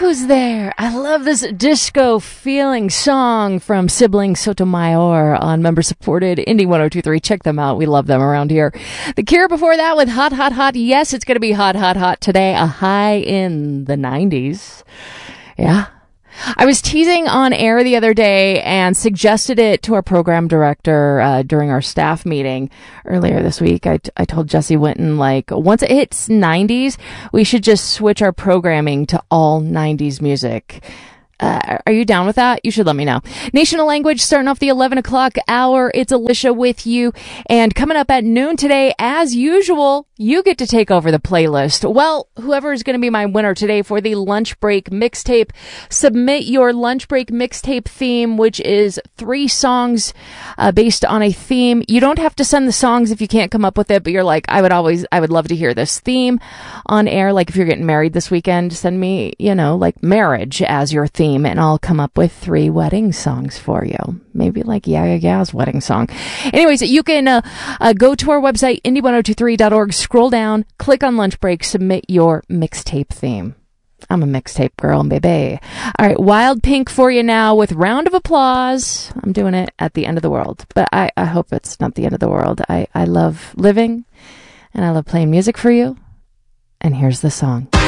who's there. I love this disco feeling song from Sibling Sotomayor on member-supported Indie 102.3. Check them out. We love them around here. The Cure before that with Hot, Hot, Hot. Yes, it's going to be hot, hot, hot today. A high in the 90s. Yeah. I was teasing on air the other day and suggested it to our program director during our staff meeting earlier this week. I told Jesse Winton, like, once it hits 90s, we should just switch our programming to all 90s music. Are you down with that? You should let me know. Nation of Language starting off the 11 o'clock hour. It's Alicia with you. And coming up at noon today, as usual, you get to take over the playlist. Well, whoever is going to be my winner today for the lunch break mixtape, submit your lunch break mixtape theme, which is 3 songs based on a theme. You don't have to send the songs if you can't come up with it, but you're like, I would love to hear this theme on air. Like if you're getting married this weekend, send me, like marriage as your theme. And I'll come up with 3 wedding songs for you. Maybe like Yeah Yeah's wedding song. Anyways, you can go to our website, indie1023.org, scroll down, click on lunch break, submit your mixtape theme. I'm a mixtape girl, baby. All right, Wild Pink for you now with Round of Applause. I'm doing it at the end of the world, but I hope it's not the end of the world. I love living, and I love playing music for you. And here's the song.